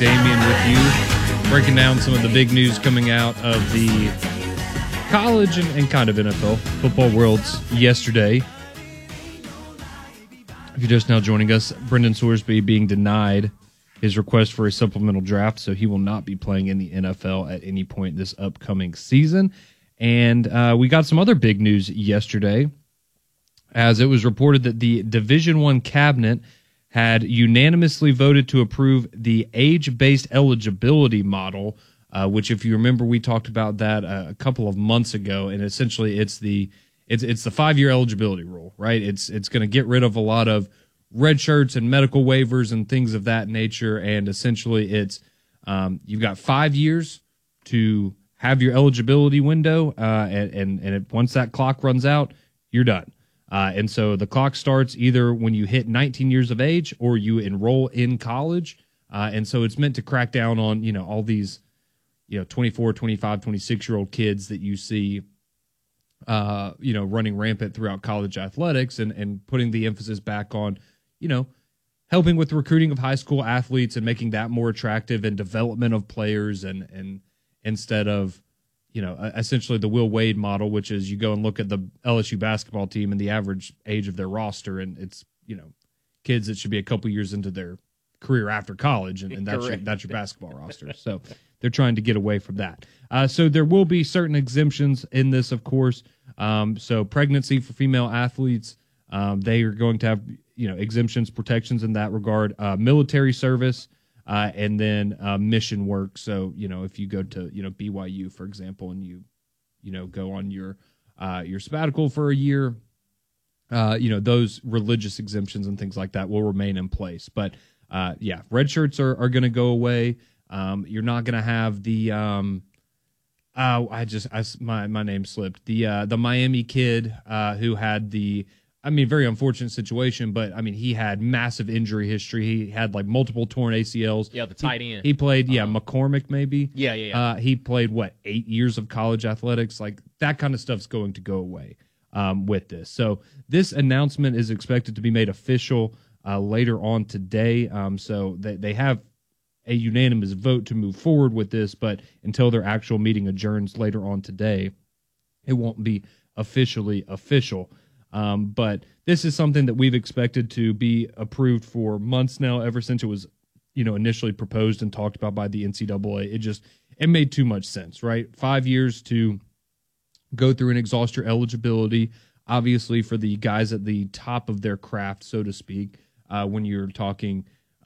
Damien with you, breaking down some of the big news coming out of the college and kind of NFL football worlds yesterday. If you're just now joining us, Brendan Sorsby being denied his request for a supplemental draft, so he will not be playing in the NFL at any point this upcoming season. And we got some other big news yesterday, as it was reported that the Division I cabinet had unanimously voted to approve the age-based eligibility model, which, if you remember, we talked about that a couple of months ago, and essentially it's the 5-year eligibility rule, right? It's going to get rid of a lot of red shirts and medical waivers and things of that nature, and essentially it's you've got 5 years to have your eligibility window, and once that clock runs out, you're done. And so the clock starts either when you hit 19 years of age or you enroll in college. And so it's meant to crack down on, all these, 24, 25, 26-year-old kids that you see, running rampant throughout college athletics and putting the emphasis back on, helping with the recruiting of high school athletes and making that more attractive and development of players and instead of, essentially the Will Wade model, which is you go and look at the LSU basketball team and the average age of their roster, and it's, kids that should be a couple years into their career after college, and that's your basketball roster. So they're trying to get away from that. So there will be certain exemptions in this, of course. So pregnancy for female athletes, they are going to have, exemptions, protections in that regard. Military service, and then mission work. So, if you go to, BYU, for example, and you go on your sabbatical for a year, those religious exemptions and things like that will remain in place. But, red shirts are going to go away. You're not going to have the my name slipped. The Miami kid who had very unfortunate situation, but he had massive injury history. He had multiple torn ACLs. Yeah, the tight end. He played, McCormick maybe. Yeah. He played 8 years of college athletics. That kind of stuff's going to go away with this. So this announcement is expected to be made official later on today. So they have a unanimous vote to move forward with this, but until their actual meeting adjourns later on today, it won't be officially official. But this is something that we've expected to be approved for months now, ever since it was, initially proposed and talked about by the NCAA. It made too much sense, right? 5 years to go through and exhaust your eligibility, obviously for the guys at the top of their craft, so to speak, when you're talking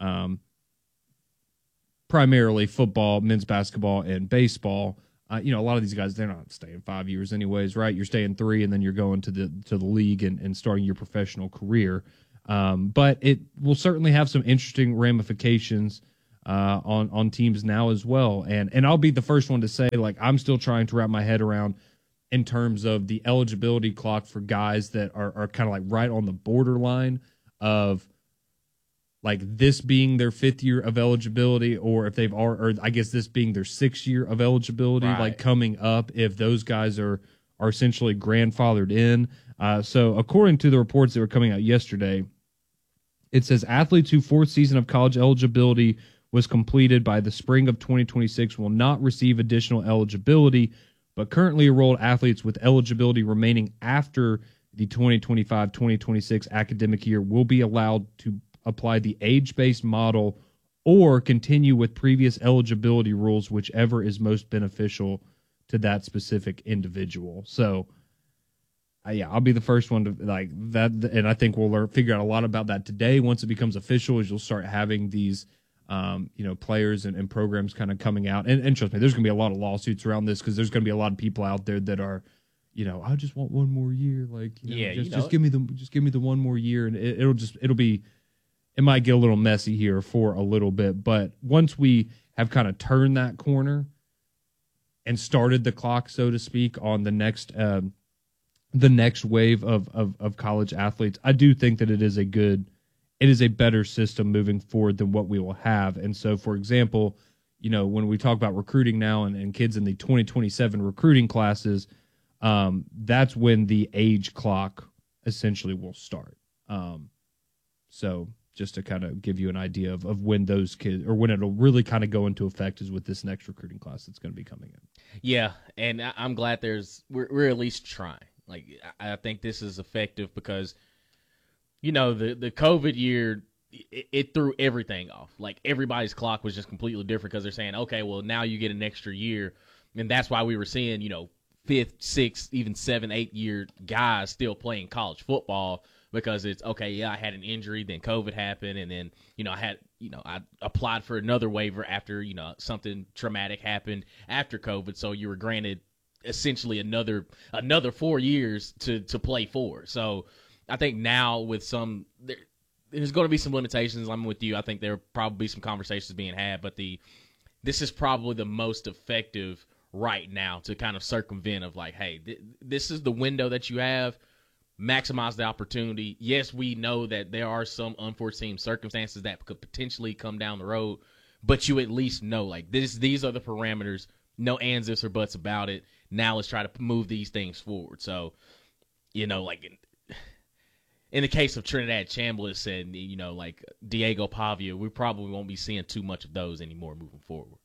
primarily football, men's basketball, and baseball. A lot of these guys, they're not staying 5 years anyways, right? You're staying 3, and then you're going to the league and starting your professional career. But it will certainly have some interesting ramifications on teams now as well. And I'll be the first one to say, I'm still trying to wrap my head around in terms of the eligibility clock for guys that are kind of right on the borderline of this being their 5th year of eligibility, or if I guess this being their 6th year of eligibility, right, coming up, if those guys are essentially grandfathered in. So according to the reports that were coming out yesterday, it says athletes whose 4th season of college eligibility was completed by the spring of 2026 will not receive additional eligibility, but currently enrolled athletes with eligibility remaining after the 2025-2026 academic year will be allowed to apply the age-based model or continue with previous eligibility rules, whichever is most beneficial to that specific individual. So, I'll be the first one to that, and I think we'll figure out a lot about that today. Once it becomes official, is you'll start having these, players and programs kind of coming out. And trust me, there's going to be a lot of lawsuits around this because there's going to be a lot of people out there that are, I just want one more year. Just give me the one more year, and it might get a little messy here for a little bit. But once we have kind of turned that corner and started the clock, so to speak, on the next wave of college athletes, I do think that it is a better system moving forward than what we will have. And so, for example, when we talk about recruiting now and kids in the 2027 recruiting classes, that's when the age clock essentially will start. So just to kind of give you an idea of when those kids, or when it'll really kind of go into effect, is with this next recruiting class that's going to be coming in. Yeah, and I'm glad we're at least trying. Like, I think this is effective because, the COVID year, it threw everything off. Like, everybody's clock was just completely different because they're saying, okay, well, now you get an extra year. And that's why we were seeing, 5th, 6th, even 7, 8-year guys still playing college football, because it's, okay, yeah, I had an injury, then COVID happened, and then, I applied for another waiver after, something traumatic happened after COVID, so you were granted essentially another 4 years to play for. So I think now with there's going to be some limitations. I'm with you. I think there will probably be some conversations being had, but this is probably the most effective right now to kind of circumvent of like, hey, this is the window that you have. Maximize the opportunity. Yes, we know that there are some unforeseen circumstances that could potentially come down the road, but you at least know, like, these are the parameters. No ands, ifs, or buts about it. Now let's try to move these things forward. So, like in the case of Trinidad Chambliss and, like Diego Pavia, we probably won't be seeing too much of those anymore moving forward.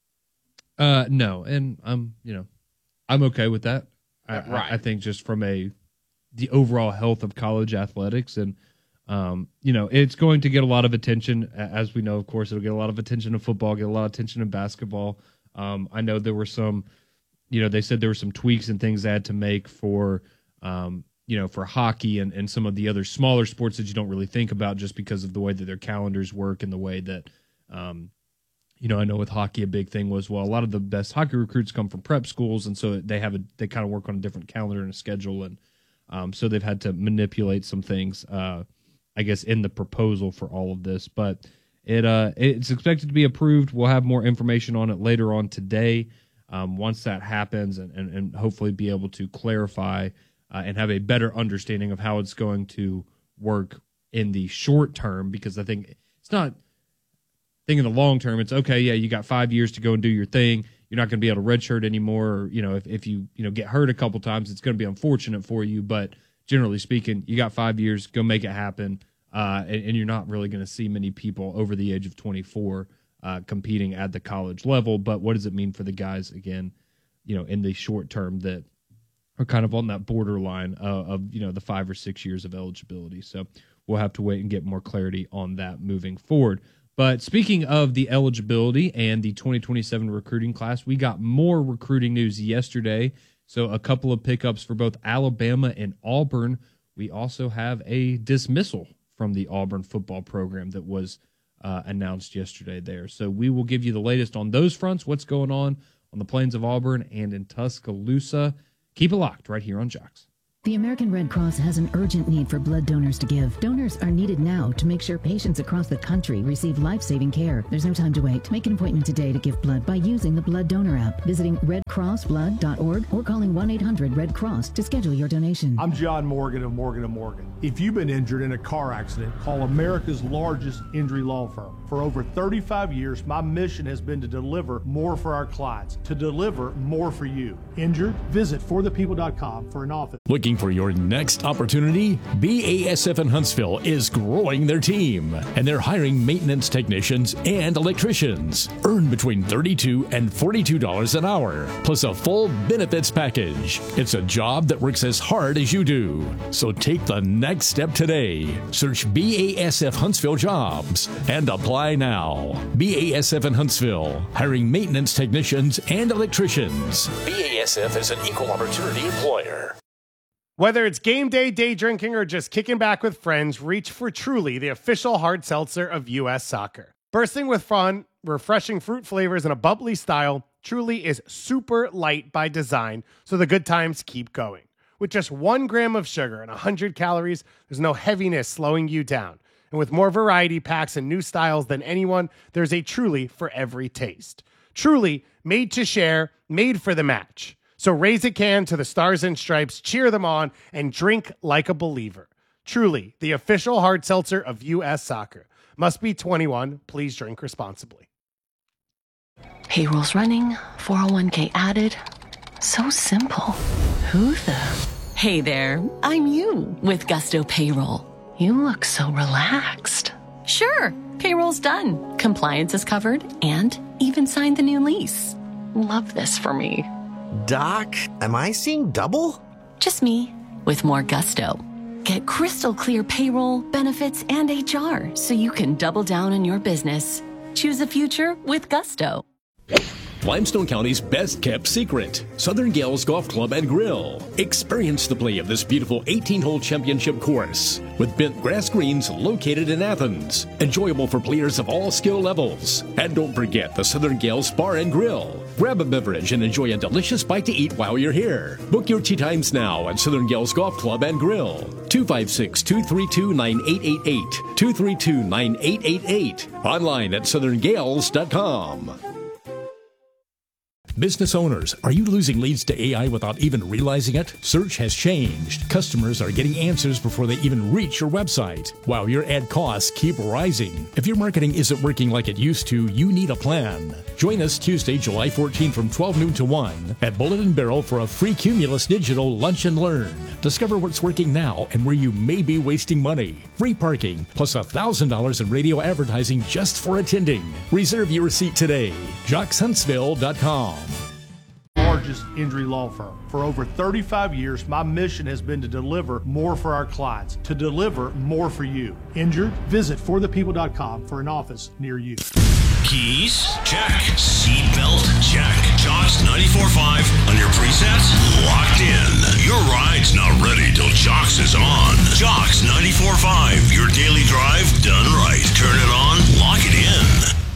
No, and I'm okay with that. Right. I think just from the overall health of college athletics, and it's going to get a lot of attention, as we know. Of course, it'll get a lot of attention in football, get a lot of attention in basketball. I know there were some, they said there were some tweaks and things they had to make for for hockey and some of the other smaller sports that you don't really think about, just because of the way that their calendars work and the way that I know with hockey, a big thing was, well, a lot of the best hockey recruits come from prep schools, and so they kind of work on a different calendar and a schedule, and so they've had to manipulate some things, I guess, in the proposal for all of this. But it's expected to be approved. We'll have more information on it later on today, once that happens, and hopefully be able to clarify and have a better understanding of how it's going to work in the short term, because I think it's not. In the long term, it's okay. Yeah, you got 5 years to go and do your thing. You're not going to be able to redshirt anymore. Or, if you get hurt a couple times, it's going to be unfortunate for you. But generally speaking, you got 5 years. Go make it happen. And you're not really going to see many people over the age of 24 competing at the college level. But what does it mean for the guys, again, in the short term that are kind of on that borderline of the 5 or 6 years of eligibility? So we'll have to wait and get more clarity on that moving forward. But speaking of the eligibility and the 2027 recruiting class, we got more recruiting news yesterday. So a couple of pickups for both Alabama and Auburn. We also have a dismissal from the Auburn football program that was announced yesterday there. So we will give you the latest on those fronts, what's going on the plains of Auburn and in Tuscaloosa. Keep it locked right here on Jocks. The American Red Cross has an urgent need for blood donors to give. Donors are needed now to make sure patients across the country receive life-saving care. There's no time to wait. Make an appointment today to give blood by using the Blood Donor app, visiting redcrossblood.org, or calling 1-800-RED-CROSS to schedule your donation. I'm John Morgan of Morgan & Morgan. If you've been injured in a car accident, call America's largest injury law firm. For over 35 years, my mission has been to deliver more for our clients, to deliver more for you. Injured? Visit forthepeople.com for an office. Looking for your next opportunity? BASF in Huntsville is growing their team, and they're hiring maintenance technicians and electricians. Earn between $32 and $42 an hour, plus a full benefits package. It's a job that works as hard as you do. So take the next step today. Search BASF Huntsville Jobs and apply now. BASF in Huntsville, hiring maintenance technicians and electricians. BASF is an equal opportunity employer. Whether it's game day, day drinking, or just kicking back with friends, reach for Truly, the official hard seltzer of U.S. Soccer. Bursting with fun, refreshing fruit flavors, and a bubbly style, Truly is super light by design, so the good times keep going. With just 1 gram of sugar and 100 calories, there's no heaviness slowing you down. And with more variety packs and new styles than anyone, there's a Truly for every taste. Truly, made to share, made for the match. So raise a can to the Stars and Stripes, cheer them on, and drink like a believer. Truly, the official hard seltzer of U.S. Soccer. Must be 21. Please drink responsibly. Payroll's running, 401k added. So simple. Who the? Hey there, I'm you with Gusto Payroll. You look so relaxed. Sure, payroll's done, compliance is covered, and even signed the new lease. Love this for me. Doc, am I seeing double? Just me, with more gusto. Get crystal clear payroll, benefits, and HR so you can double down on your business. Choose a future with gusto. Limestone County's best kept secret, Southern Gales Golf Club and Grill. Experience the play of this beautiful 18-hole championship course with bent grass greens located in Athens. Enjoyable for players of all skill levels. And don't forget the Southern Gales Bar and Grill. Grab a beverage and enjoy a delicious bite to eat while you're here. Book your tee times now at Southern Gales Golf Club and Grill. 256-232-9888. 232-9888. Online at southerngales.com. Business owners, are you losing leads to AI without even realizing it? Search has changed. Customers are getting answers before they even reach your website, while your ad costs keep rising. If your marketing isn't working like it used to, you need a plan. Join us Tuesday, July 14 from 12 noon to 1 at Bullet and Barrel for a free Cumulus Digital Lunch and Learn. Discover what's working now and where you may be wasting money. Free parking, plus $1,000 in radio advertising just for attending. Reserve your seat today. JocksHuntsville.com. Largest injury law firm. For over 35 years, my mission has been to deliver more for our clients, to deliver more for you. Injured? Visit forthepeople.com for an office near you. Keys? Check. Seatbelt? Check. Jocks 94.5 on your presets? Locked in. Your ride's not ready till Jocks is on. Jocks 94.5, your daily drive done right. Turn it on, lock it in.